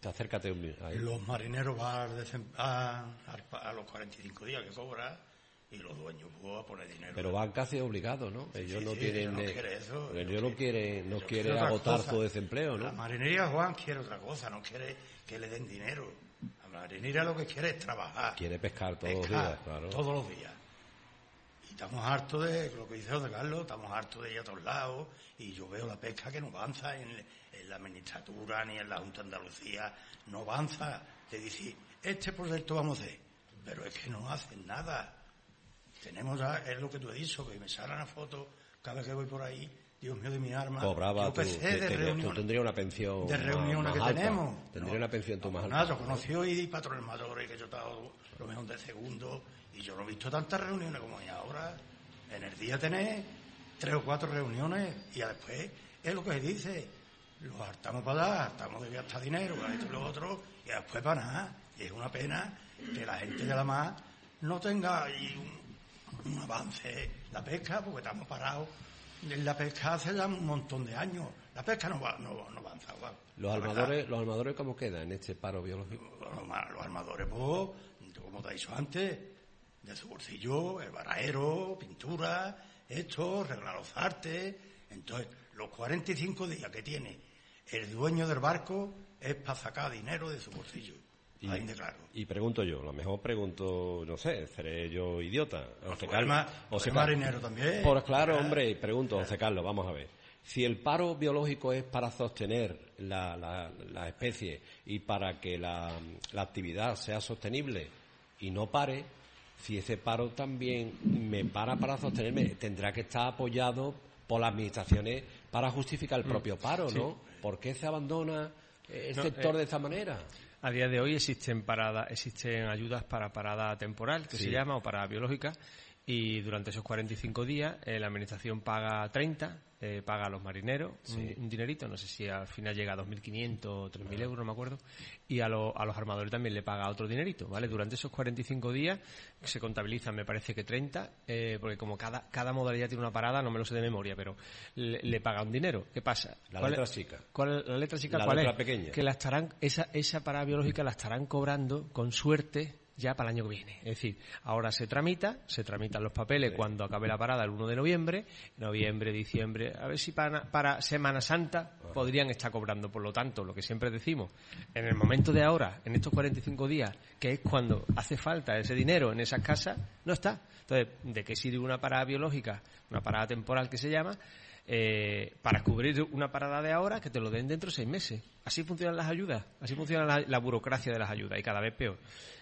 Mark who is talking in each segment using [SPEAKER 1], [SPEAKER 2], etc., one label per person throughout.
[SPEAKER 1] Acércate ahí.
[SPEAKER 2] Los marineros van a los 45 días que cobra y los dueños van a poner dinero.
[SPEAKER 1] Pero van casi obligados, ¿no? Ellos no tienen...
[SPEAKER 2] Ellos
[SPEAKER 1] no quiere agotar su desempleo, ¿no?
[SPEAKER 2] La marinería, Juan, quiere otra cosa, no quiere que le den dinero. La marinería lo que quiere es trabajar.
[SPEAKER 1] Quiere pescar todos los días, claro.
[SPEAKER 2] Todos los días. Y estamos hartos de lo que dice José Carlos, estamos hartos de ir a todos lados, y yo veo la pesca que no avanza en la administratura ni en la Junta de Andalucía, no avanza. Te dice, este proyecto vamos a hacer, pero es que no hacen nada. Tenemos ya, es lo que tú has dicho, que me salen las fotos cada vez que voy por ahí, Dios mío de mi arma.
[SPEAKER 1] Cobraba tú tendrías una pensión
[SPEAKER 2] de reuniones
[SPEAKER 1] más
[SPEAKER 2] que
[SPEAKER 1] alta.
[SPEAKER 2] tenemos.
[SPEAKER 1] Tendría una pensión tú más alta.
[SPEAKER 2] Nada, yo conocí hoy patrones mayores que yo estaba lo mejor de segundo, y yo no he visto tantas reuniones como hay ahora. En el día tenés 3 o 4 reuniones y después es lo que se dice, los hartamos para allá, hartamos de gastar dinero para esto y lo otro, y después para nada. Y es una pena que la gente de la mar no tenga ahí un avance en la pesca, porque estamos parados en la pesca hace ya un montón de años. La pesca no avanza.
[SPEAKER 1] ¿Los armadores cómo quedan en este paro biológico?
[SPEAKER 2] Los armadores, pues, como te he dicho antes, de su bolsillo, el baraero, pintura, esto, arreglar los artes. Entonces, los 45 días que tiene el dueño del barco es para sacar dinero de su bolsillo. Ahí de claro.
[SPEAKER 1] Y pregunto yo, a lo mejor pregunto, no sé, seré yo idiota.
[SPEAKER 2] José marinero también.
[SPEAKER 1] Pues claro, hombre, pregunto, José Carlos, vamos a ver. Si el paro biológico es para sostener la especie y para que la actividad sea sostenible y no pare, si ese paro también me para sostenerme, tendrá que estar apoyado por las administraciones para justificar el propio paro, ¿no? Sí. ¿Por qué se abandona el sector de esta manera?
[SPEAKER 3] A día de hoy existen ayudas para parada temporal, que se llama, o parada biológica, y durante esos 45 días la administración paga 30, paga a los marineros un dinerito, no sé si al final llega a 2.500 o 3.000 euros, no me acuerdo, y a los armadores también le paga otro dinerito, ¿vale? Durante esos 45 días se contabilizan, me parece que 30, porque como cada modalidad tiene una parada, no me lo sé de memoria, pero le paga un dinero. ¿Qué pasa?
[SPEAKER 1] La letra chica.
[SPEAKER 3] La letra chica,
[SPEAKER 1] ¿cuál es? La letra pequeña.
[SPEAKER 3] Que esa parada biológica la estarán cobrando con suerte ya para el año que viene. Es decir, ahora se tramitan los papeles cuando acabe la parada el 1 de noviembre, diciembre, a ver si para Semana Santa podrían estar cobrando. Por lo tanto, lo que siempre decimos, en el momento de ahora, en estos 45 días, que es cuando hace falta ese dinero en esas casas, no está. Entonces, ¿de qué sirve una parada biológica, una parada temporal que se llama? Para cubrir una parada de ahora, que te lo den dentro de 6 meses. Así funcionan las ayudas, así funciona la burocracia de las ayudas, y cada vez peor.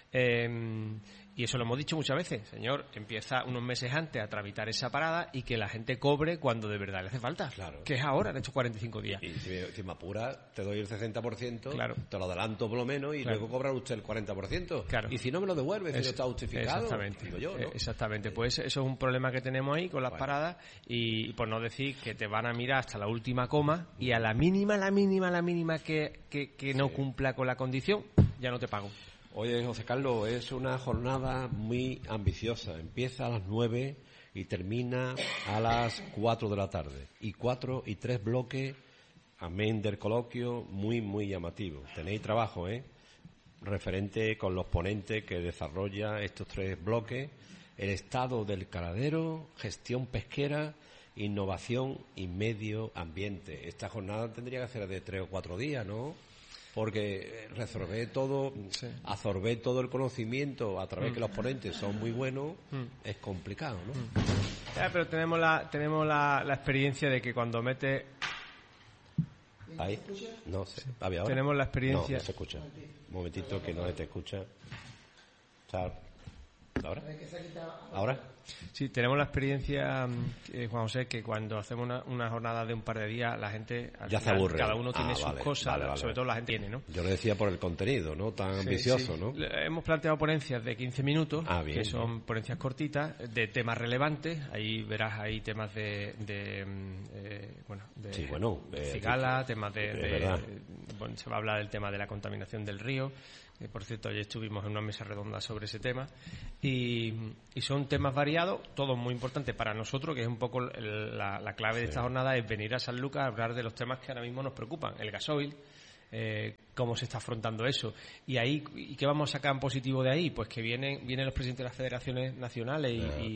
[SPEAKER 3] Y eso lo hemos dicho muchas veces, señor, empieza unos meses antes a tramitar esa parada y que la gente cobre cuando de verdad le hace falta,
[SPEAKER 1] claro.
[SPEAKER 3] Que es ahora, en estos 45 días.
[SPEAKER 1] Y si me apura, te doy el 60%,
[SPEAKER 3] claro.
[SPEAKER 1] Te lo adelanto por lo menos y luego cobra usted el 40%.
[SPEAKER 3] Claro.
[SPEAKER 1] Y si no me lo devuelve, si no está justificado.
[SPEAKER 3] Exactamente.
[SPEAKER 1] Digo yo, ¿no?
[SPEAKER 3] Exactamente. Pues eso es un problema que tenemos ahí con las paradas, y por no decir que te van a mirar hasta la última coma y a la mínima que no cumpla con la condición, ya no te pago.
[SPEAKER 1] Oye, José Carlos, es una jornada muy ambiciosa. Empieza a las 9 y termina a las 4 de la tarde. Y 4 y 3 bloques, amén del coloquio, muy, muy llamativo. Tenéis trabajo, referente con los ponentes que desarrolla estos 3 bloques: el estado del caladero, gestión pesquera, innovación y medio ambiente. Esta jornada tendría que ser de 3 o 4 días, ¿no? Porque absorber todo el conocimiento a través que los ponentes son muy buenos, es complicado, ¿no?
[SPEAKER 3] Pero tenemos la experiencia de que cuando mete...
[SPEAKER 1] ¿Ahí? No sé. ¿Ahora?
[SPEAKER 3] Tenemos la experiencia...
[SPEAKER 1] No se escucha. Un momentito que no se te escucha. Chao. ¿Ahora?
[SPEAKER 3] Sí, tenemos la experiencia, Juan José, que cuando hacemos una jornada de un par de días, la gente
[SPEAKER 1] ya se aburre.
[SPEAKER 3] Cada uno tiene sus cosas, sobre todo la gente tiene, ¿no?
[SPEAKER 1] Yo lo decía por el contenido, ¿no? Tan ambicioso, ¿no?
[SPEAKER 3] Hemos planteado ponencias de 15 minutos, que son ponencias cortitas, de temas relevantes. Ahí verás, hay temas de cigala, temas bueno, se va a hablar del tema de la contaminación del río. Por cierto, ayer estuvimos en una mesa redonda sobre ese tema, y son temas variados, todos muy importantes para nosotros, que es un poco la clave de esta jornada, es venir a Sanlúcar a hablar de los temas que ahora mismo nos preocupan: el gasoil, cómo se está afrontando eso. ¿Y qué vamos a sacar en positivo de ahí? Pues que vienen los presidentes de las federaciones nacionales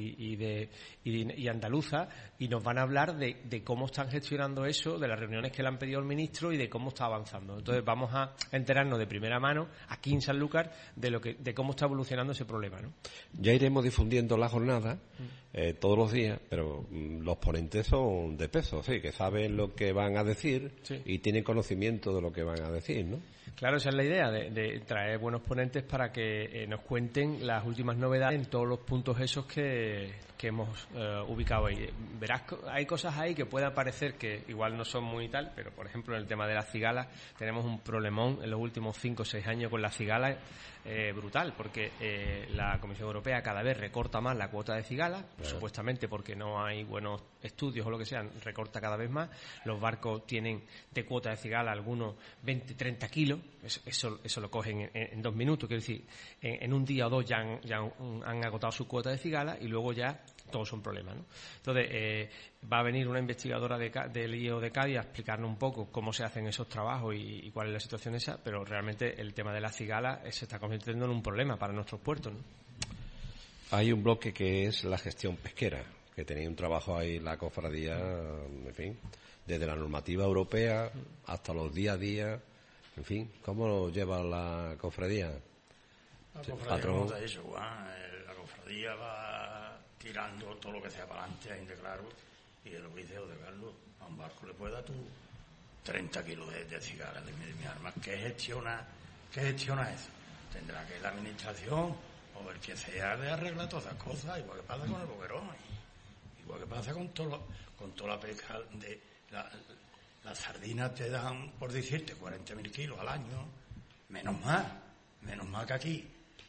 [SPEAKER 3] y andaluzas y nos van a hablar de cómo están gestionando eso, de las reuniones que le han pedido al ministro y de cómo está avanzando. Entonces vamos a enterarnos de primera mano aquí en Sanlúcar de cómo está evolucionando ese problema, ¿no?
[SPEAKER 1] Ya iremos difundiendo la jornada todos los días, pero los ponentes son de peso, sí, que saben lo que van a decir y tienen conocimiento de lo que van a decir, ¿no?
[SPEAKER 3] Claro, esa es la idea, de traer buenos ponentes para que nos cuenten las últimas novedades en todos los puntos esos que hemos ubicado ahí. Verás, hay cosas ahí que pueda parecer que igual no son muy tal, pero por ejemplo en el tema de las cigalas tenemos un problemón en los últimos 5 o 6 años con las cigalas brutal, porque la Comisión Europea cada vez recorta más la cuota de cigalas, supuestamente porque no hay buenos estudios o lo que sea, recorta cada vez más. Los barcos tienen de cuota de cigala algunos 20, 30 kilos, eso lo cogen en 2 minutos, quiero decir, en un día o dos ya han agotado su cuota de cigala y luego ya todos son problemas, ¿no? Entonces, va a venir una investigadora del IEO de Cádiz a explicarnos un poco cómo se hacen esos trabajos y cuál es la situación esa, pero realmente el tema de la cigala se está convirtiendo en un problema para nuestros puertos, ¿no?
[SPEAKER 1] Hay un bloque que es la gestión pesquera, que tenía un trabajo ahí la cofradía, en fin, desde la normativa europea hasta los día a día, en fin, ¿cómo lo lleva la cofradía?
[SPEAKER 2] La cofradía,
[SPEAKER 1] patrón.
[SPEAKER 2] como te he dicho, Juan, la cofradía va tirando todo lo que sea para adelante, ahí de claro, y de lo que dice de Carlos, a un barco le puede dar tú 30 kilos de cigarras de mi arma. ¿Qué gestiona eso? Tendrá que la administración o el que sea de arreglar todas esas cosas, igual que pasa con el boquerón, igual que pasa con toda la pesca de las sardinas te dan, por decirte, 40.000 kilos al año, menos mal que aquí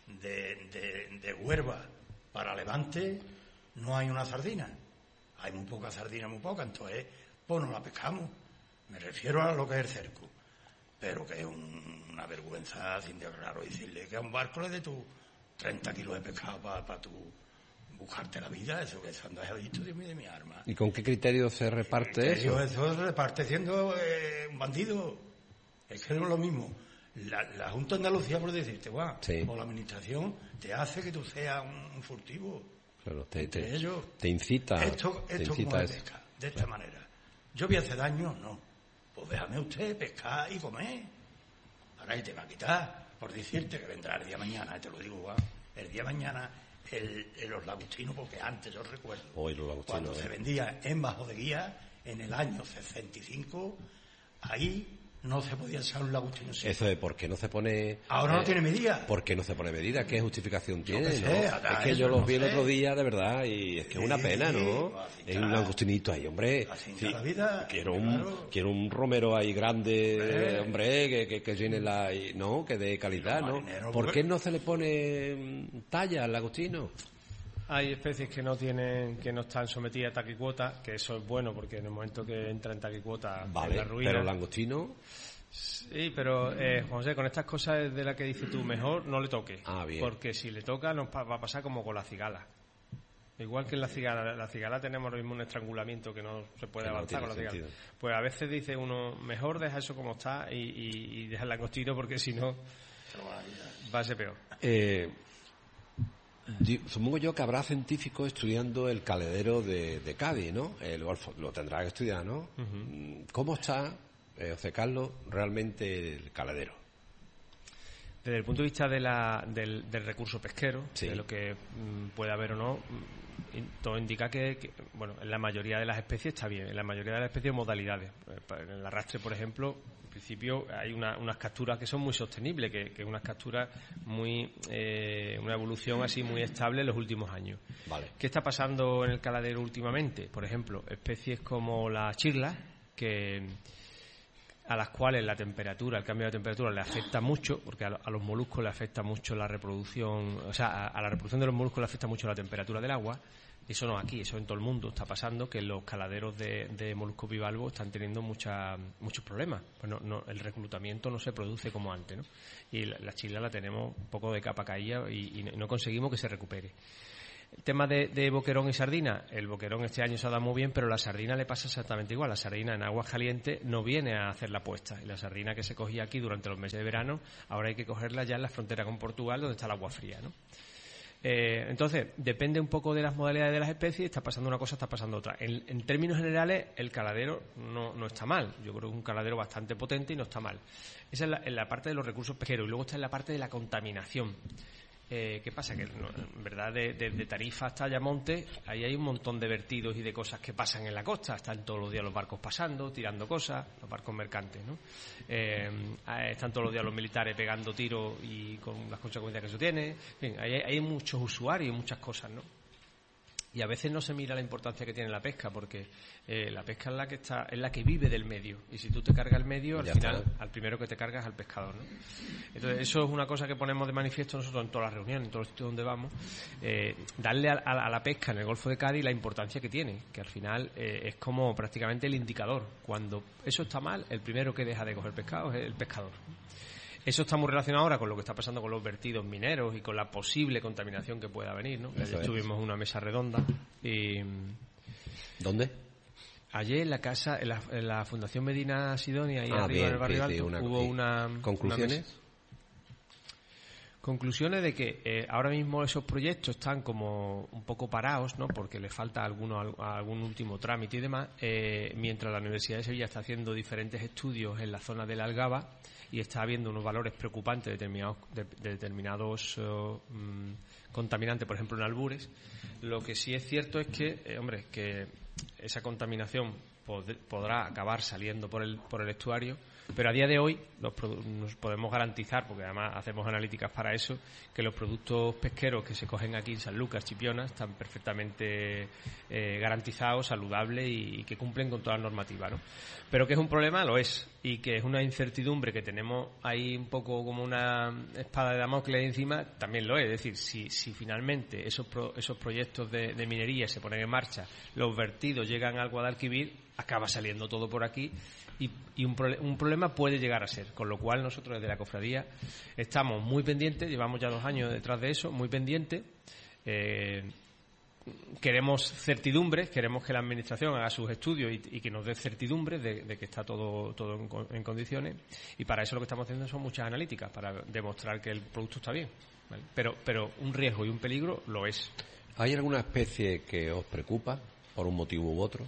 [SPEAKER 2] de Huelva para Levante no hay una sardina, hay muy poca sardina, entonces pues no la pescamos. Me refiero a lo que es el cerco, pero que es una vergüenza, sin de claro, decirle que a un barco le dé tú 30 kilos de pescado para tú buscarte la vida, eso andas visto de mi arma.
[SPEAKER 1] ¿Y con qué criterio se reparte eso?
[SPEAKER 2] Eso se reparte siendo un bandido. Es que no es lo mismo. La Junta de Andalucía, por decirte, o la administración te hace que tú seas un furtivo.
[SPEAKER 1] Claro,
[SPEAKER 2] ellos,
[SPEAKER 1] te incita.
[SPEAKER 2] Esto como de pesca, de esta manera. ¿Yo voy a hacer daño? No. Pues déjame usted pescar y comer. Ahora te va a quitar, por decirte que vendrá el día de mañana, te lo digo, el día de mañana los lagustinos, porque antes yo recuerdo, cuando se vendía en bajo de guía, en el año 65, ahí no se podía echar un lagustino.
[SPEAKER 1] Eso de por qué no se pone...
[SPEAKER 2] Ahora no tiene medida.
[SPEAKER 1] ¿Por qué no se pone medida? ¿Qué justificación tiene?
[SPEAKER 2] Sé,
[SPEAKER 1] ¿no? Es que yo los vi el otro día, de verdad, y es que es una pena, ¿no? Es un langostinito ahí, hombre.
[SPEAKER 2] Sí, la vida,
[SPEAKER 1] quiero un romero ahí grande, hombre, que llene no, que dé calidad, ¿no? ¿Por qué no se le pone talla al langostino?
[SPEAKER 3] Hay especies que no están sometidas a taquicuota, que eso es bueno porque en el momento que entra en taquicuota
[SPEAKER 1] vale,
[SPEAKER 3] la ruina.
[SPEAKER 1] Pero el langostino...
[SPEAKER 3] Sí, pero José, con estas cosas de las que dices tú, mejor no le toque.
[SPEAKER 1] Bien.
[SPEAKER 3] Porque si le toca nos va a pasar como con la cigala. Igual que en la cigala tenemos ahora mismo un estrangulamiento que no se puede avanzar con la cigala. Pues a veces dice uno, mejor deja eso como está y deja el langostino porque si no va a ser peor.
[SPEAKER 1] Supongo yo que habrá científicos estudiando el caledero de Cádiz, ¿no? Lo tendrá que estudiar, ¿no? Uh-huh. ¿Cómo está, José Carlos, realmente el caledero?
[SPEAKER 3] Desde el punto de vista del recurso pesquero,
[SPEAKER 1] sí,
[SPEAKER 3] de lo que puede haber o no, todo indica que, bueno, en la mayoría de las especies está bien, en la mayoría de las especies modalidades. En el arrastre, por ejemplo, en principio hay unas capturas que son muy sostenibles, que unas capturas una evolución así muy estable en los últimos años.
[SPEAKER 1] Vale.
[SPEAKER 3] ¿Qué está pasando en el caladero últimamente? Por ejemplo, especies como la chirla, a las cuales el cambio de temperatura le afecta mucho, porque a los moluscos le afecta mucho la reproducción, o sea, a la reproducción de los moluscos le afecta mucho la temperatura del agua. Eso no aquí, eso en todo el mundo está pasando, que los caladeros de moluscos bivalvos están teniendo muchos problemas. Pues el reclutamiento no se produce como antes, ¿no? Y la chirla la tenemos un poco de capa caída y no conseguimos que se recupere. El tema de boquerón y sardina, el boquerón este año se ha dado muy bien, pero la sardina le pasa exactamente igual. La sardina en aguas calientes no viene a hacer la puesta, y la sardina que se cogía aquí durante los meses de verano, ahora hay que cogerla ya en la frontera con Portugal, donde está el agua fría, ¿no? Entonces, depende un poco de las modalidades de las especies, está pasando una cosa, está pasando otra. En términos generales, el caladero no está mal. Yo creo que es un caladero bastante potente y no está mal. Esa es en la parte de los recursos pesqueros. Y luego está en la parte de la contaminación. ¿Qué pasa? Que en verdad de Tarifa hasta Ayamonte ahí hay un montón de vertidos y de cosas que pasan en la costa. Están todos los días los barcos pasando, tirando cosas, los barcos mercantes, ¿no? Están todos los días los militares pegando tiros y con las consecuencias que eso tiene. En fin, hay muchos usuarios y muchas cosas, ¿no? Y a veces no se mira la importancia que tiene la pesca, porque la pesca es la que vive del medio, y si tú te cargas el medio, al final al primero que te cargas es al pescador, ¿no? Entonces eso es una cosa que ponemos de manifiesto nosotros en todas las reuniones, en todos los sitios donde vamos, darle a la pesca en el Golfo de Cádiz la importancia que tiene, que al final es como prácticamente el indicador. Cuando eso está mal, el primero que deja de coger pescado es el pescador. Eso está muy relacionado ahora con lo que está pasando con los vertidos mineros y con la posible contaminación que pueda venir, ¿no? Ayer tuvimos una mesa redonda y...
[SPEAKER 1] ¿Dónde?
[SPEAKER 3] Ayer en la casa, en la Fundación Medina Sidonia, ahí arriba
[SPEAKER 1] bien,
[SPEAKER 3] en el Barrio
[SPEAKER 1] sí,
[SPEAKER 3] Alto, hubo una...
[SPEAKER 1] ¿Conclusiones?
[SPEAKER 3] Conclusiones de que ahora mismo esos proyectos están como un poco parados, ¿no? Porque les falta algún último trámite y demás, mientras la Universidad de Sevilla está haciendo diferentes estudios en la zona de la Algaba y está habiendo unos valores preocupantes de determinados contaminantes, por ejemplo en Albures. Lo que sí es cierto es que, que esa contaminación podrá acabar saliendo por el estuario, pero a día de hoy nos podemos garantizar, porque además hacemos analíticas para eso, que los productos pesqueros que se cogen aquí en Sanlúcar, Chipiona, están perfectamente garantizados, saludables y que cumplen con toda la normativa, ¿no? Pero que es un problema, lo es, y que es una incertidumbre que tenemos ahí un poco como una espada de Damocles encima, también lo es. Es decir, si finalmente esos proyectos de minería se ponen en marcha, los vertidos llegan al Guadalquivir, acaba saliendo todo por aquí y un problema puede llegar a ser, con lo cual nosotros desde la cofradía estamos muy pendientes, llevamos ya 2 años detrás de eso, muy pendientes. Queremos certidumbre, queremos que la administración haga sus estudios y que nos dé certidumbre de que está todo en condiciones, y para eso lo que estamos haciendo son muchas analíticas para demostrar que el producto está bien, ¿vale? Pero un riesgo y un peligro lo es.
[SPEAKER 1] ¿Hay alguna especie que os preocupa por un motivo u otro?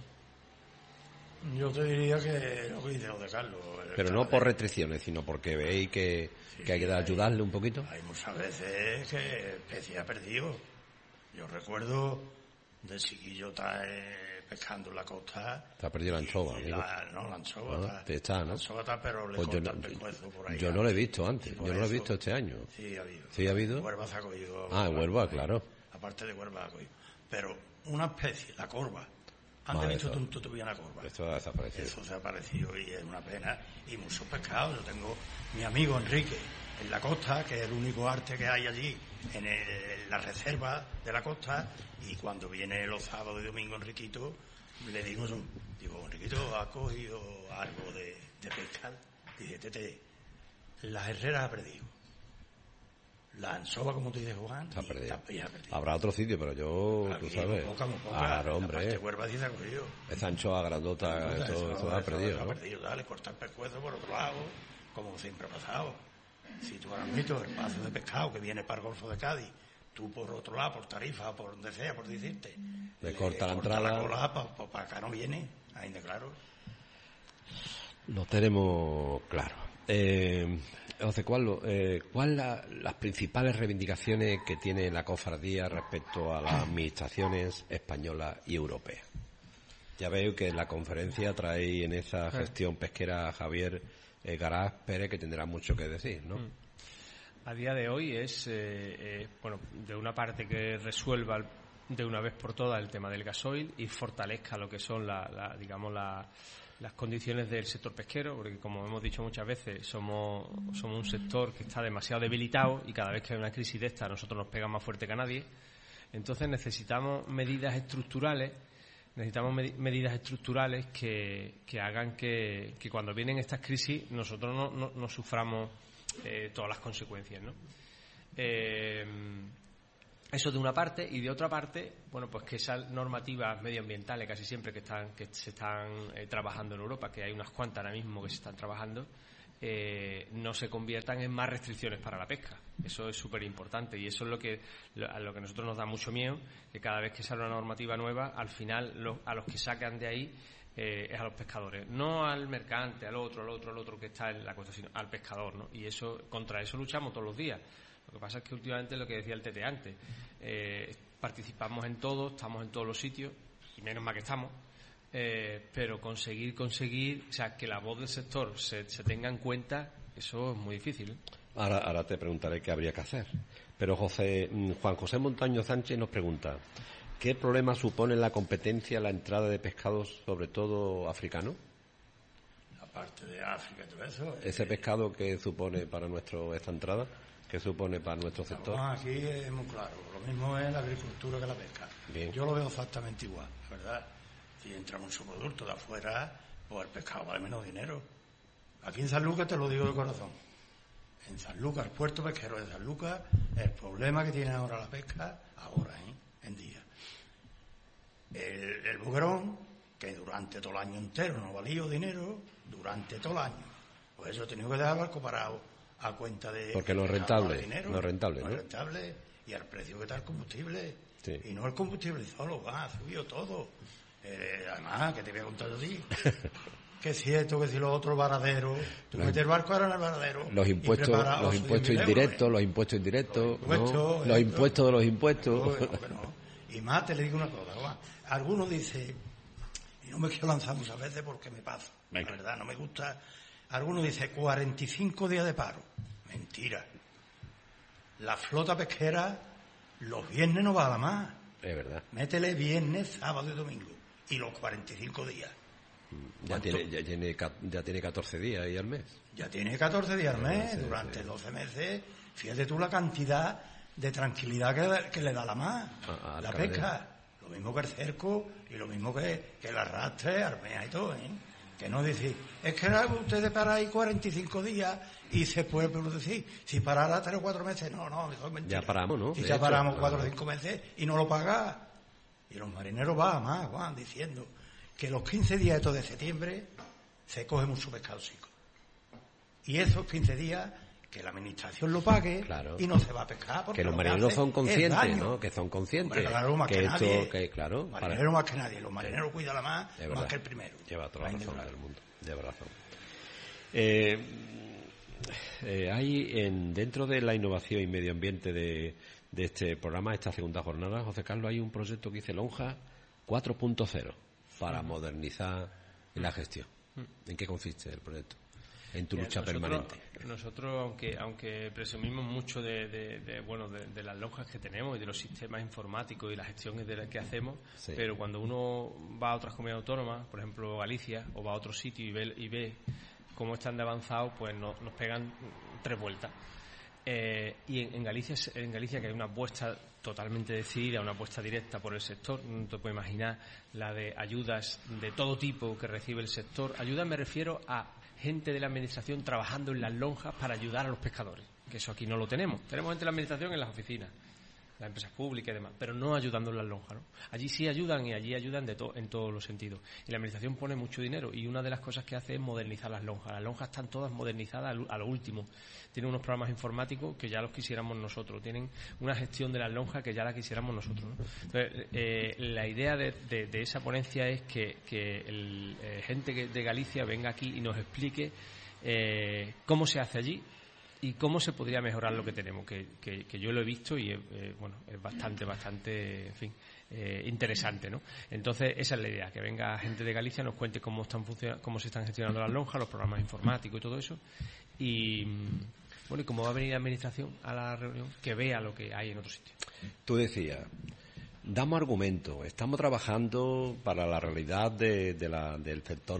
[SPEAKER 2] Yo te diría que lo que dice lo de Carlos.
[SPEAKER 1] Pero no por restricciones, sino porque veis que hay que ayudarle un poquito.
[SPEAKER 2] Hay muchas veces que especie ha perdido. Yo recuerdo de chiquillo estar pescando en la costa.
[SPEAKER 1] Te ha perdido la anchova, amigo.
[SPEAKER 2] La anchova
[SPEAKER 1] está, ¿no?
[SPEAKER 2] La anchova está, pero le
[SPEAKER 1] pues
[SPEAKER 2] corta el pescuezo por ahí.
[SPEAKER 1] Yo no lo he visto antes, yo no lo he visto este año.
[SPEAKER 2] Sí, ha habido.
[SPEAKER 1] ¿Sí ha habido?
[SPEAKER 2] Huerva se ha cogido.
[SPEAKER 1] En Huerva, claro.
[SPEAKER 2] Aparte de Huerva ha cogido. Pero una especie, la corva. Antes visto tú tuvieras la corva.
[SPEAKER 1] Esto ha desaparecido.
[SPEAKER 2] Eso se ha aparecido y es una pena. Y muchos pescados. Yo tengo mi amigo Enrique en la costa, que es el único arte que hay allí, en la reserva de la costa, y cuando viene los sábados y domingos Enriquito, le digo, Enriquito, ¿has cogido algo de pescar? Dice, Tete, las herreras ha perdido. La anchova, como tú dices, Juan,
[SPEAKER 1] se ha perdido.
[SPEAKER 2] Ha perdido.
[SPEAKER 1] Habrá otro sitio, pero yo,
[SPEAKER 2] aquí,
[SPEAKER 1] tú sabes.
[SPEAKER 2] Poca.
[SPEAKER 1] Claro, hombre.
[SPEAKER 2] Huerva sí se ha cogido.
[SPEAKER 1] Esa anchoa grandota, eso ha perdido, ¿no?
[SPEAKER 2] Ha perdido, dale, cortar el pescuezo por otro lado, como siempre ha pasado. Si tú ahora mismo el paso de pescado que viene para el Golfo de Cádiz, tú por otro lado, por Tarifa, por donde sea, por decirte,
[SPEAKER 1] le corta la entrada.
[SPEAKER 2] La cola, para acá no viene, ahí de claro.
[SPEAKER 1] Lo tenemos claro. José Carlos, ¿cuáles las principales reivindicaciones que tiene la cofradía respecto a las administraciones españolas y europeas? Ya veo que en la conferencia trae en esa gestión pesquera a Javier Garaz Pérez, que tendrá mucho que decir, ¿no?
[SPEAKER 3] A día de hoy es, de una parte que resuelva de una vez por todas el tema del gasoil y fortalezca lo que son las condiciones del sector pesquero, porque como hemos dicho muchas veces, somos un sector que está demasiado debilitado y cada vez que hay una crisis de esta a nosotros nos pega más fuerte que a nadie. Entonces necesitamos medidas estructurales que hagan que cuando vienen estas crisis nosotros no suframos todas las consecuencias, ¿no? Eso de una parte, y de otra parte, bueno, pues que esas normativas medioambientales casi siempre que se están trabajando en Europa, que hay unas cuantas ahora mismo que se están trabajando, no se conviertan en más restricciones para la pesca. Eso es súper importante, y eso es a lo que a nosotros nos da mucho miedo, que cada vez que sale una normativa nueva, al final a los que sacan de ahí es a los pescadores, no al mercante, al otro que está en la costa, sino al pescador, ¿no? Y contra eso luchamos todos los días. Lo que pasa es que últimamente, lo que decía el Tete antes, participamos en todo, estamos en todos los sitios, y menos mal que estamos, pero conseguir, o sea, que la voz del sector se tenga en cuenta, eso es muy difícil.
[SPEAKER 1] Ahora te preguntaré qué habría que hacer. Pero Juan José Montaño Sánchez nos pregunta, ¿qué problema supone la competencia la entrada de pescados, sobre todo africanos?
[SPEAKER 2] La parte de África y todo eso.
[SPEAKER 1] Ese pescado que supone para esta entrada, ¿qué supone para nuestro sector?
[SPEAKER 2] Aquí es muy claro, lo mismo es la agricultura que la pesca.
[SPEAKER 1] Bien.
[SPEAKER 2] Yo lo veo exactamente igual, ¿verdad? Si entra mucho producto de afuera, pues el pescado vale menos dinero. Aquí en San Lucas te lo digo de corazón. En San Lucas, el puerto pesquero de San Lucas, el problema que tiene ahora la pesca, en día. El buquerón, que durante todo el año entero no valía dinero, durante todo el año. Pues eso he tenido que dejar el barco parado a cuenta de...
[SPEAKER 1] Porque no es rentable, no es rentable, ¿no?
[SPEAKER 2] No es rentable, y al precio que está el combustible.
[SPEAKER 1] Sí.
[SPEAKER 2] Y no el combustible solo, ha subido todo. Además, que te voy a contar yo a ti, que si esto, que si lo otro, varadero, tú metes el barco ahora en el varadero.
[SPEAKER 1] Los impuestos indirectos, los impuestos indirectos, los impuestos de los impuestos.
[SPEAKER 2] No. Y más te le digo una cosa, Juan. Algunos dicen, y no me quiero lanzar muchas veces porque me paso, la verdad, no me gusta. Algunos dicen 45 días de paro. Mentira. La flota pesquera los viernes no va a la más.
[SPEAKER 1] Es verdad.
[SPEAKER 2] Métele viernes, sábado y domingo. Y los 45 días.
[SPEAKER 1] Ya tiene 14 días ahí al mes.
[SPEAKER 2] Ya tiene 14 días al mes, durante 12 meses. Fíjate tú la cantidad de tranquilidad que le da la más, la pesca. Lo mismo que el cerco y lo mismo que el arrastre, armea y todo, ¿eh? Que no decir, es que ustedes paran ahí 45 días y se puede decir, si parara 3 o 4 meses, no, eso es mentira.
[SPEAKER 1] Ya paramos, ¿no?
[SPEAKER 2] Si ya paramos 4 o 5 meses y no lo paga. Y los marineros van diciendo que los 15 días estos de septiembre se coge mucho pescado chico. Y esos 15 días que la administración lo pague, claro, y no se va a pescar. Porque
[SPEAKER 1] que los marineros son conscientes, ¿no? Que son conscientes.
[SPEAKER 2] Hombre, claro, más que nadie.
[SPEAKER 1] Claro,
[SPEAKER 2] marinero más que nadie. Los marineros cuidan la más que el primero.
[SPEAKER 1] Lleva toda la razón del mundo. Lleva razón. Hay dentro de la innovación y medio ambiente de este programa, esta segunda jornada, José Carlos, hay un proyecto que dice Lonja 4.0 para modernizar la gestión. ¿En qué consiste el proyecto? En tu lucha permanente.
[SPEAKER 3] Nosotros, aunque presumimos mucho de las lonjas que tenemos y de los sistemas informáticos y la gestión que hacemos, sí, pero cuando uno va a otras comunidades autónomas, por ejemplo Galicia, o va a otro sitio y ve cómo están de avanzados, pues nos pegan 3 vueltas. Y en Galicia, que hay una apuesta totalmente decidida, una apuesta directa por el sector, no te puedes imaginar la de ayudas de todo tipo que recibe el sector. Ayudas me refiero a gente de la administración trabajando en las lonjas para ayudar a los pescadores, que eso aquí no lo tenemos. Tenemos gente de la administración en las oficinas, las empresas públicas y demás, pero no ayudando en las lonjas, ¿no? Allí sí ayudan, y allí ayudan en todos los sentidos. Y la administración pone mucho dinero, y una de las cosas que hace es modernizar las lonjas. Las lonjas están todas modernizadas a lo último. Tienen unos programas informáticos que ya los quisiéramos nosotros. Tienen una gestión de las lonjas que ya la quisiéramos nosotros, ¿no? Entonces, la idea de esa ponencia es que gente de Galicia venga aquí y nos explique cómo se hace allí y cómo se podría mejorar lo que tenemos, que yo lo he visto y es bastante, en fin, interesante, ¿no? Entonces esa es la idea, que venga gente de Galicia, nos cuente cómo se están gestionando las lonjas, los programas informáticos y todo eso, y como va a venir la administración a la reunión, que vea lo que hay en otro sitio.
[SPEAKER 1] Tú decías, damos argumentos, estamos trabajando para la realidad del sector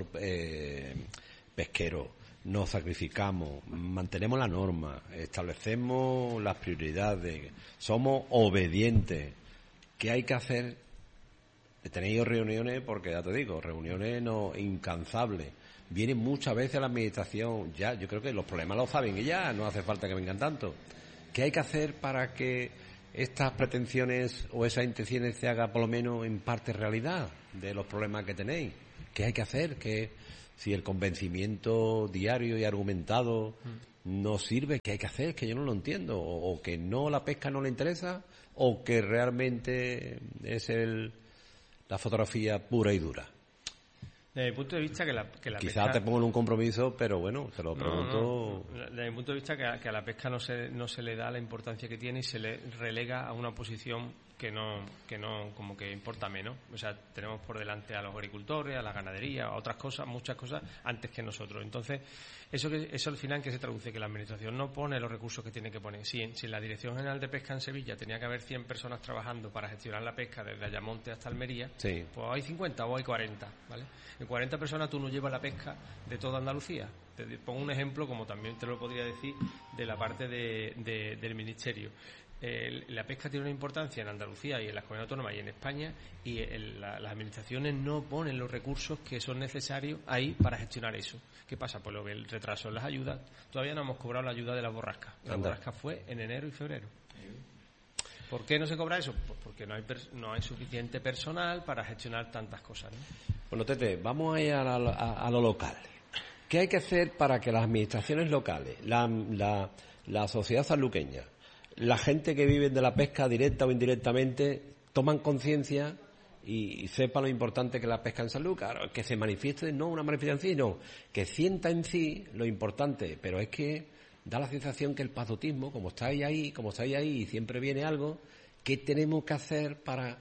[SPEAKER 1] pesquero. Nos sacrificamos, mantenemos la norma, establecemos las prioridades, somos obedientes. ¿Qué hay que hacer? Tenéis reuniones, porque ya te digo, reuniones incansables. Vienen muchas veces a la administración, ya, yo creo que los problemas los saben y ya, no hace falta que vengan tanto. ¿Qué hay que hacer para que estas pretensiones o esas intenciones se haga por lo menos en parte realidad de los problemas que tenéis. ¿Qué hay que hacer? Que si el convencimiento diario y argumentado no sirve, ¿qué hay que hacer? Que yo no lo entiendo. O que no, la pesca no le interesa, o que realmente es la fotografía pura y dura.
[SPEAKER 3] Desde mi punto de vista que la
[SPEAKER 1] Quizá
[SPEAKER 3] pesca...
[SPEAKER 1] te pongo en un compromiso, pero bueno, te lo pregunto.
[SPEAKER 3] No. Desde mi punto de vista que a la pesca no se le da la importancia que tiene y se le relega a una posición que no como que importa menos. O sea, tenemos por delante a los agricultores, a la ganadería, a otras cosas, muchas cosas antes que nosotros. Entonces, eso al final, ¿qué se traduce? Que la administración no pone los recursos que tiene que poner. Si en la Dirección General de Pesca en Sevilla tenía que haber 100 personas trabajando para gestionar la pesca desde Ayamonte hasta Almería,
[SPEAKER 1] Sí.
[SPEAKER 3] pues hay 50 o hay 40, ¿vale? En 40 personas tú no llevas la pesca de toda Andalucía. Te pongo un ejemplo, como también te lo podría decir, de la parte del Ministerio. La pesca tiene una importancia en Andalucía y en las comunidades autónomas y en España, y las administraciones no ponen los recursos que son necesarios ahí para gestionar eso. ¿Qué pasa? Pues el retraso en las ayudas. Todavía no hemos cobrado la ayuda de las borrascas. La borrasca fue en enero y febrero. ¿Por qué no se cobra eso? Pues porque no hay suficiente personal para gestionar tantas cosas, ¿no?
[SPEAKER 1] Bueno, Tete, vamos a ir a lo local. ¿Qué hay que hacer para que las administraciones locales, la sociedad sanluqueña, la gente que vive de la pesca directa o indirectamente, toman conciencia y sepa lo importante que es la pesca en Sanlúcar? Que se manifieste, no una manifestación, sino que sienta en sí lo importante. Pero es que da la sensación que el patriotismo, como estáis ahí y siempre viene algo, ¿qué tenemos que hacer para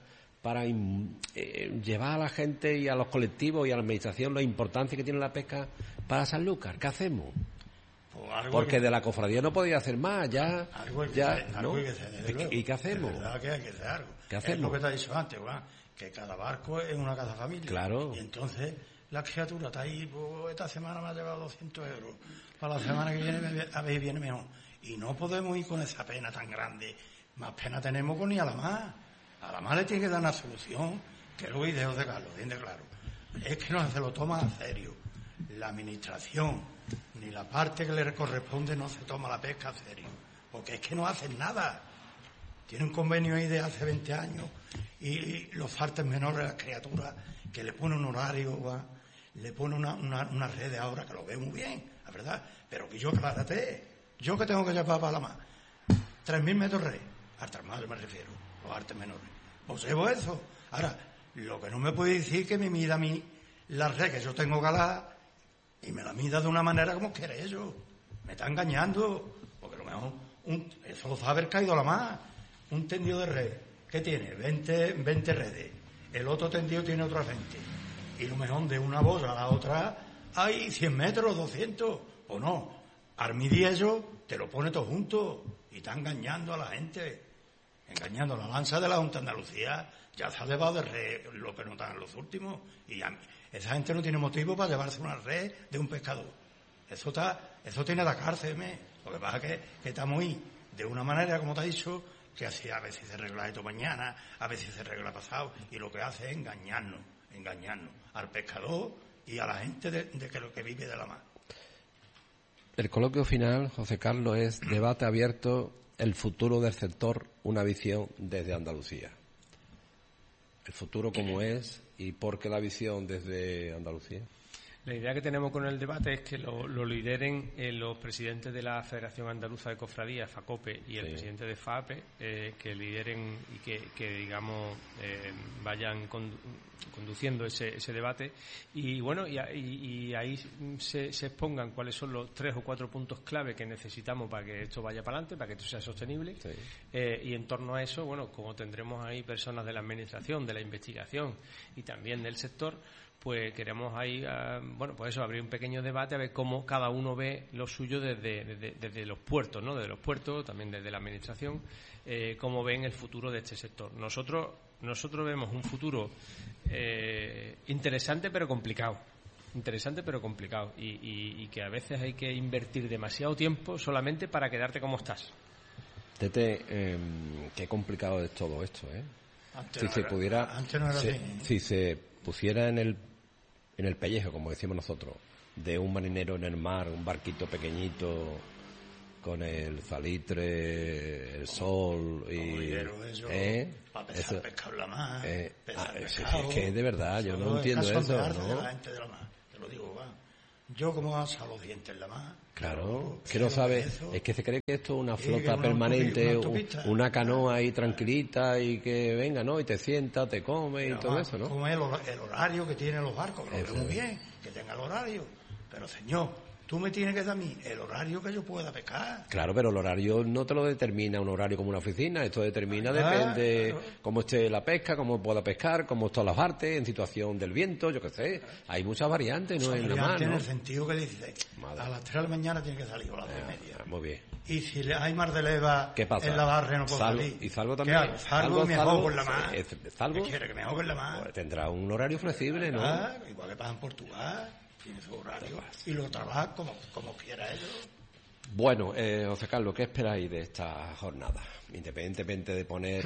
[SPEAKER 1] llevar a la gente y a los colectivos y a la administración la importancia que tiene la pesca para Sanlúcar? ¿Qué hacemos?
[SPEAKER 2] Pues
[SPEAKER 1] Porque de la cofradía no podía hacer más, ya.
[SPEAKER 2] Algo hay que
[SPEAKER 1] ya,
[SPEAKER 2] hacer,
[SPEAKER 1] ¿no?
[SPEAKER 2] algo hay que hacer, desde luego.
[SPEAKER 1] ¿Y qué hacemos?
[SPEAKER 2] De verdad que hay que hacer algo.
[SPEAKER 1] ¿Qué
[SPEAKER 2] Es
[SPEAKER 1] hacemos?
[SPEAKER 2] lo que te he dicho antes, Juan, que cada barco es una casa familia.
[SPEAKER 1] Claro.
[SPEAKER 2] Y entonces la criatura está ahí, pues esta semana me ha llevado 200 euros, para la semana que viene a ver viene mejor. Y no podemos ir con esa pena tan grande. Más pena tenemos con ni a la más. A la más le tiene que dar una solución, que es lo que dice José Carlos, entiende claro. Es que no se lo toma en serio. La administración, ni la parte que le corresponde, no se toma la pesca en serio. Porque es que no hacen nada. Tiene un convenio ahí de hace 20 años y los fartes menores, las criaturas, que le pone un horario, le pone una red de ahora, que lo ve muy bien, la verdad. Pero que yo, aclárate, yo que tengo que llevar para la mar 3.000 metros red, artes madres me refiero, los artes menores. Pues llevo eso. Ahora, lo que no me puede decir que me mida a mí la red que yo tengo galada y me la mida de una manera como quiere ellos. Me está engañando, porque a lo mejor eso lo sabe haber caído a la mar. Un tendido de red, ¿qué tiene? 20 redes. El otro tendido tiene otras 20. Y lo mejor de una boya a la otra hay 100 metros, 200, o no. Armidi ellos te lo pone todo junto y está engañando a la gente. Engañando. La lanza de la Junta de Andalucía ya se ha llevado de red lo que no están en los últimos. Y esa gente no tiene motivo para llevarse una red de un pescador. Eso tiene la cárcel, Lo que pasa es que está muy, de una manera, como te he dicho, que así a veces se arregla esto mañana, a veces se arregla pasado, y lo que hace es engañarnos al pescador y a la gente de que lo que vive de la mar.
[SPEAKER 1] El coloquio final, José Carlos, es debate abierto, el futuro del sector, una visión desde Andalucía. El futuro como es y por qué la visión desde Andalucía.
[SPEAKER 3] La idea que tenemos con el debate es que lo lideren los presidentes de la Federación Andaluza de Cofradías, FACOPE, y el presidente de FAPE, que lideren y que digamos, vayan conduciendo ese debate. Y bueno, y ahí se expongan cuáles son los 3 o 4 puntos clave que necesitamos para que esto vaya para adelante, para que esto sea sostenible. Sí. Y en torno a eso, bueno, como tendremos ahí personas de la administración, de la investigación y también del sector, pues queremos ahí, pues eso, abrir un pequeño debate a ver cómo cada uno ve lo suyo desde los puertos, ¿no? Desde los puertos, también desde la administración, cómo ven el futuro de este sector. Nosotros vemos un futuro interesante pero complicado. Y que a veces hay que invertir demasiado tiempo solamente para quedarte como estás.
[SPEAKER 1] Tete, qué complicado es todo esto, ¿eh?
[SPEAKER 2] Antes
[SPEAKER 1] Si
[SPEAKER 2] no era así.
[SPEAKER 1] Si se pusiera en el pellejo, como decimos nosotros, de un marinero en el mar, un barquito pequeñito, con el salitre, el sol y...
[SPEAKER 2] para pescar pescado en la mar,
[SPEAKER 1] es que de verdad, yo no entiendo eso, ¿no?
[SPEAKER 2] De la gente de la mar, te lo digo, va. Yo como asa los dientes en la mar.
[SPEAKER 1] Claro, que no sabe, es que se cree que esto es una flota permanente, una canoa ahí tranquilita y que venga, ¿no? Y te sienta, te come y todo eso, ¿no?
[SPEAKER 2] Como el horario que tienen los barcos, que lo veo muy bien, que tenga el horario, pero señor, tú me tienes que dar a mí el horario que yo pueda pescar.
[SPEAKER 1] Claro, pero el horario no te lo determina un horario como una oficina. Esto determina, depende cómo esté la pesca, cómo pueda pescar, cómo están las partes, en situación del viento, yo qué sé. Hay muchas variantes, ¿no? En la mar,
[SPEAKER 2] tiene
[SPEAKER 1] ¿no?
[SPEAKER 2] el sentido que dice, a las 3 de la mañana tiene que salir, o a las 3:30.
[SPEAKER 1] Muy bien.
[SPEAKER 2] Y si hay mar de leva en la barra, no puedo salir.
[SPEAKER 1] ¿Y salvo también?
[SPEAKER 2] Salvo me ahogo en la mar.
[SPEAKER 1] ¿Salvo?
[SPEAKER 2] ¿Qué quiere que me ahogue en la mar?
[SPEAKER 1] Pues tendrá un horario flexible, ¿no?
[SPEAKER 2] Igual que pasa en Portugal. Tiene su horario y lo trabaja como quiera ellos.
[SPEAKER 1] Bueno, José Carlos, ¿qué esperáis de esta jornada? Independientemente de poner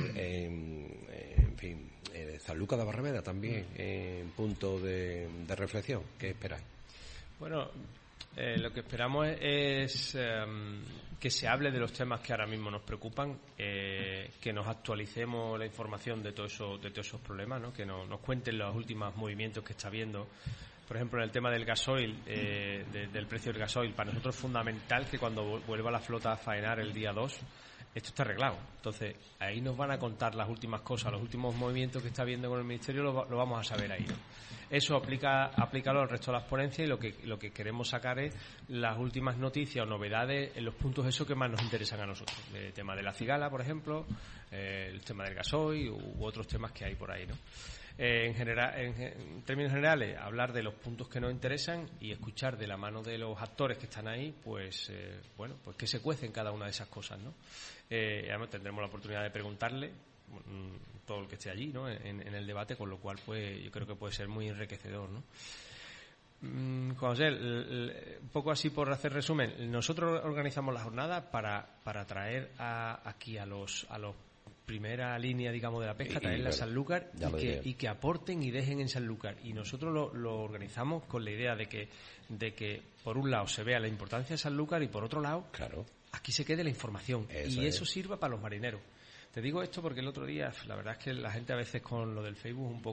[SPEAKER 1] en fin, Sanlúcar de Barrameda también en punto de reflexión, ¿qué esperáis?
[SPEAKER 3] Bueno, lo que esperamos es que se hable de los temas que ahora mismo nos preocupan, que nos actualicemos la información de todos esos problemas, ¿no? Que nos cuenten los últimos movimientos que está habiendo. Por ejemplo, en el tema del gasoil, del precio del gasoil, para nosotros es fundamental que cuando vuelva la flota a faenar el día 2, esto está arreglado. Entonces, ahí nos van a contar las últimas cosas, los últimos movimientos que está habiendo con el Ministerio, lo vamos a saber ahí, ¿no? Eso aplícalo al resto de las ponencias, y lo que queremos sacar es las últimas noticias o novedades en los puntos esos que más nos interesan a nosotros. El tema de la cigala, por ejemplo, el tema del gasoil u otros temas que hay por ahí, ¿no? En términos generales, hablar de los puntos que nos interesan y escuchar de la mano de los actores que están ahí, pues que se cuecen cada una de esas cosas, ¿no? Además tendremos la oportunidad de preguntarle todo el que esté allí, ¿no? En el debate, con lo cual pues yo creo que puede ser muy enriquecedor, ¿no? José, un poco así por hacer resumen, nosotros organizamos la jornada para traer aquí a los primera línea, digamos, de la pesca, traerla a Sanlúcar y que aporten y dejen en Sanlúcar. Y nosotros lo organizamos con la idea de que por un lado se vea la importancia de Sanlúcar y por otro lado aquí se quede la información y eso sirva para los marineros. Te digo esto porque el otro día, la verdad es que la gente a veces con lo del Facebook un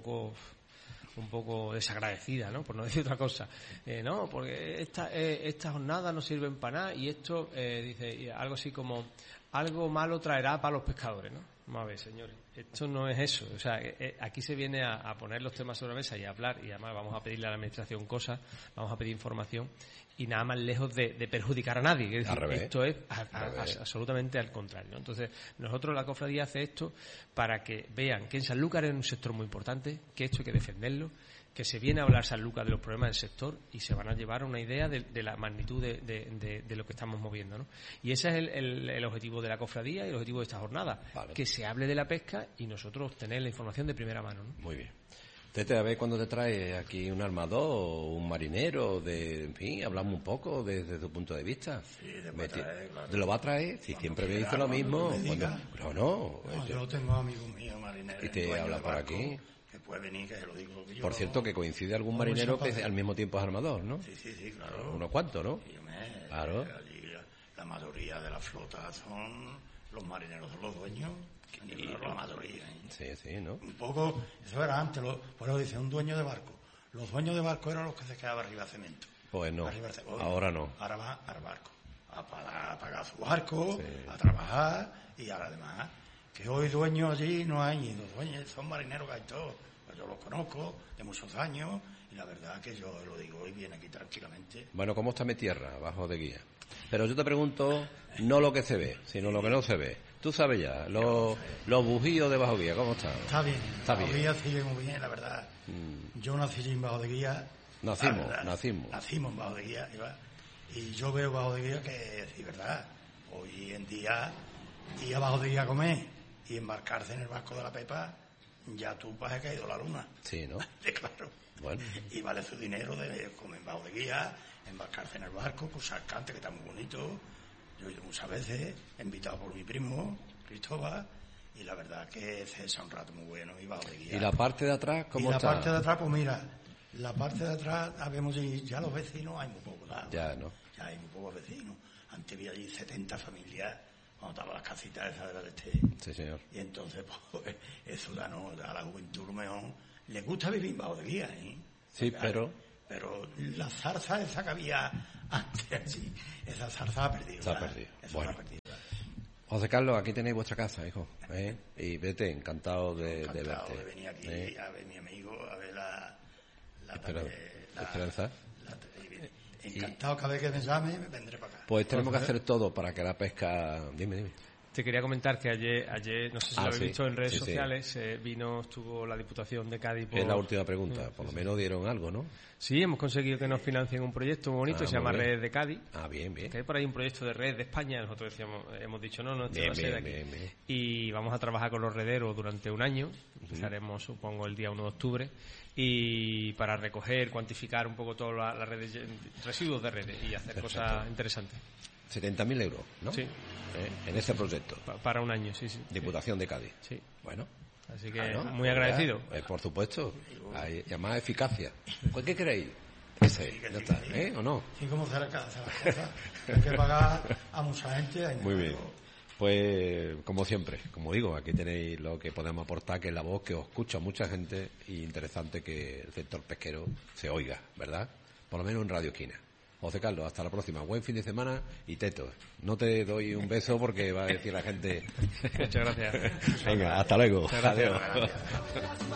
[SPEAKER 3] poco desagradecida, ¿no? Por no decir otra cosa. No, porque esta jornada no sirven para nada y esto, dice algo así como, algo malo traerá para los pescadores, ¿no? Vamos a ver, señores, esto no es eso. O sea, aquí se viene a poner los temas sobre la mesa y a hablar, y además vamos a pedirle a la Administración cosas, vamos a pedir información, y nada más lejos de perjudicar a nadie. Es decir, esto es absolutamente al contrario, ¿no? Entonces, nosotros, la cofradía, hace esto para que vean que en Sanlúcar es un sector muy importante, que esto hay que defenderlo, que se viene a hablar Sanlúcar de los problemas del sector y se van a llevar una idea de la magnitud de lo que estamos moviendo, ¿no? Y ese es el objetivo de la cofradía y el objetivo de esta jornada, que se hable de la pesca y nosotros tener la información de primera mano, ¿no?
[SPEAKER 1] Muy bien. Tete, a ver cuando te trae aquí un armador o un marinero, en fin, hablamos un poco desde tu punto de vista.
[SPEAKER 2] Sí, claro.
[SPEAKER 1] ¿Te lo va a traer? Si siempre me dice lo mismo. No.
[SPEAKER 2] Yo tengo amigos míos marineros.
[SPEAKER 1] ¿Y te habla por aquí?
[SPEAKER 2] Que puede venir, que se lo digo.
[SPEAKER 1] Por cierto, que coincide algún marinero que al mismo tiempo es armador, ¿no?
[SPEAKER 2] Sí, claro.
[SPEAKER 1] Unos cuantos, ¿no?
[SPEAKER 2] Claro. Allí la mayoría de la flota son los marineros, son los dueños. La mayoría.
[SPEAKER 1] Sí, ¿no?
[SPEAKER 2] Un poco, eso era antes, por eso dice, un dueño de barco. Los dueños de barco eran los que se quedaban arriba de cemento.
[SPEAKER 1] Pues no, ahora no.
[SPEAKER 2] Ahora va al barco, a pagar su barco, a trabajar, y ahora además, que hoy dueños allí no hay, los dueños son marineros que hay todos. Yo los conozco de muchos años, y la verdad que yo lo digo hoy viene aquí tranquilamente.
[SPEAKER 1] Bueno, ¿cómo está mi tierra bajo de guía? Pero yo te pregunto, no lo que se ve, sino lo que no se ve. Tú sabes ya, los bujíos de bajo guía, ¿cómo están?
[SPEAKER 2] Está bien. Bajo guía sigue muy bien, la verdad. Yo nací en bajo de guía. Nacimos bajo de guía, y yo veo bajo de guía que es verdad. Hoy en día, ir a bajo de guía a comer y embarcarse en el barco de la Pepa, ya tú vas a caído la luna.
[SPEAKER 1] Sí, ¿no?
[SPEAKER 2] Claro.
[SPEAKER 1] Bueno.
[SPEAKER 2] Y vale su dinero de comer bajo de guía, embarcarse en el barco, cruzar Cante, que está muy bonito. Yo he ido muchas veces, invitado por mi primo, Cristóbal, y la verdad que es un rato muy bueno y bajo de guía.
[SPEAKER 1] ¿Y la parte de atrás cómo está?
[SPEAKER 2] La parte de atrás, pues mira, la parte de atrás, habemos ya los vecinos, hay muy pocos.
[SPEAKER 1] Ya, ¿no?
[SPEAKER 2] Ya hay muy pocos vecinos. antes había allí 70 familias, cuando estaban las casitas esas del este.
[SPEAKER 1] Sí, señor.
[SPEAKER 2] Y entonces, pues, eso a la juventud lo mejor le gusta vivir bajo de guía, ¿eh?
[SPEAKER 1] Sí,
[SPEAKER 2] Pero la zarza esa que había antes allí, esa zarza ha perdido.
[SPEAKER 1] Se ha perdido. Bueno.
[SPEAKER 2] Ha perdido.
[SPEAKER 1] José Carlos, aquí tenéis vuestra casa, hijo. Y vete, encantado de verte.
[SPEAKER 2] De venir aquí a ver mi amigo, a ver la
[SPEAKER 1] Esperanza.
[SPEAKER 2] Encantado, cada vez que me llame, vendré para acá.
[SPEAKER 1] Pues tenemos que hacer todo para que la pesca... Dime.
[SPEAKER 3] Te quería comentar que ayer no sé si lo habéis visto en redes
[SPEAKER 1] sí.
[SPEAKER 3] sociales, estuvo la Diputación de Cádiz.
[SPEAKER 1] Es la última pregunta, por lo menos dieron algo, ¿no?
[SPEAKER 3] Sí, hemos conseguido que nos financien un proyecto muy bonito, se llama Redes de Cádiz.
[SPEAKER 1] Bien.
[SPEAKER 3] Que hay por ahí un proyecto de Red de España, nosotros hemos dicho no, esto va a ser aquí.
[SPEAKER 1] Bien.
[SPEAKER 3] Y vamos a trabajar con los rederos durante un año, empezaremos supongo el día 1 de octubre, y para recoger, cuantificar un poco todas las redes, residuos de redes y hacer cosas interesantes.
[SPEAKER 1] 70.000 euros, ¿no?
[SPEAKER 3] Sí.
[SPEAKER 1] En ese proyecto.
[SPEAKER 3] Para un año, sí.
[SPEAKER 1] Diputación de Cádiz.
[SPEAKER 3] Sí.
[SPEAKER 1] Bueno.
[SPEAKER 3] Así que muy agradecido.
[SPEAKER 1] Por supuesto. Hay más eficacia. Pues, ¿qué creéis? Ese, ya está, ¿o no?
[SPEAKER 2] Sí, como hacer las cosas. Hay que pagar a mucha gente.
[SPEAKER 1] Muy bien. Pues, como siempre, como digo, aquí tenéis lo que podemos aportar, que es la voz que os escucha mucha gente, y interesante que el sector pesquero se oiga, ¿verdad? Por lo menos en Radio Esquina. José Carlos, hasta la próxima. Buen fin de semana y teto. No te doy un beso porque va a decir la gente...
[SPEAKER 3] Muchas gracias.
[SPEAKER 1] Venga, hasta luego.
[SPEAKER 3] Muchas gracias.
[SPEAKER 1] Adiós.